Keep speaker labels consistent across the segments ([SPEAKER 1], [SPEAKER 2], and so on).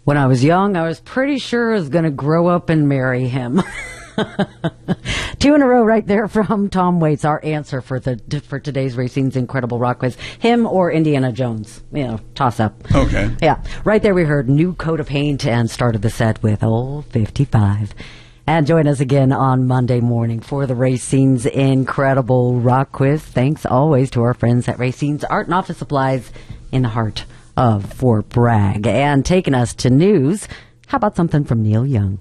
[SPEAKER 1] When I was young, I was pretty sure I was going to grow up and marry him. 2 in a row right there from Tom Waits, our answer for today's Racine's Incredible Rock Quiz. Him or Indiana Jones. Toss up.
[SPEAKER 2] Okay.
[SPEAKER 1] Yeah. Right there we heard New Coat of Paint and started the set with Old 55. And join us again on Monday morning for the Racine's Incredible Rock Quiz. Thanks always to our friends at Racine's Art and Office Supplies in the heart of Fort Bragg. And taking us to news, how about something from Neil Young?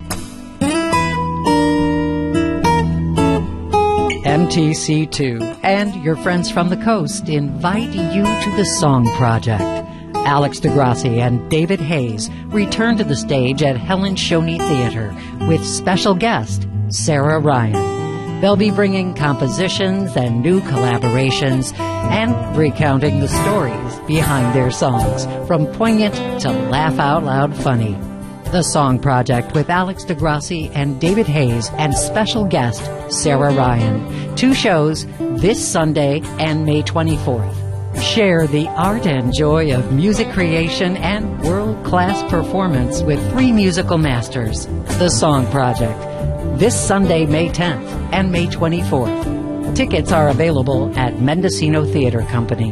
[SPEAKER 3] MTC2 and your friends from the coast invite you to the Song Project. Alex DeGrassi and David Hayes return to the stage at Helen Shoney Theater with special guest Sarah Ryan. They'll be bringing compositions and new collaborations and recounting the stories behind their songs, from poignant to laugh-out-loud funny. The Song Project with Alex DeGrassi and David Hayes and special guest Sarah Ryan. 2 shows this Sunday and May 24th. Share the art and joy of music creation and world-class performance with 3 musical masters. The Song Project, this Sunday, May 10th and May 24th. Tickets are available at Mendocino Theater Company.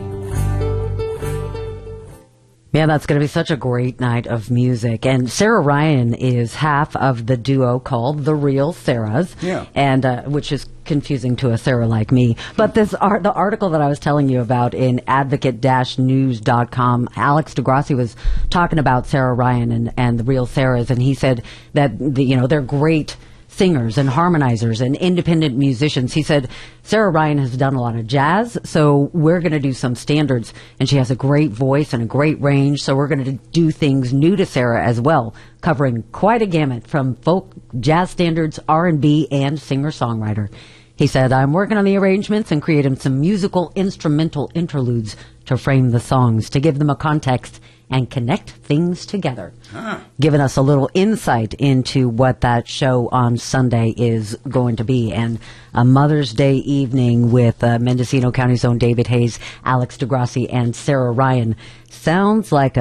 [SPEAKER 1] Man, that's going to be such a great night of music. And Sarah Ryan is half of the duo called The Real Sarahs, and which is confusing to a Sarah like me. But the article that I was telling you about in advocate-news.com, Alex DeGrassi was talking about Sarah Ryan and The Real Sarahs, and he said that they're great singers and harmonizers and independent musicians. He said Sarah Ryan has done a lot of jazz, so we're going to do some standards, and she has a great voice and a great range, so we're going to do things new to Sarah as well, covering quite a gamut from folk, jazz standards, R&B, and singer-songwriter. He said, I'm working on the arrangements and creating some musical instrumental interludes to frame the songs, to give them a context and connect things together. Giving us a little insight into what that show on Sunday is going to be. And a Mother's Day evening with Mendocino County's own David Hayes, Alex DeGrassi, and Sarah Ryan sounds like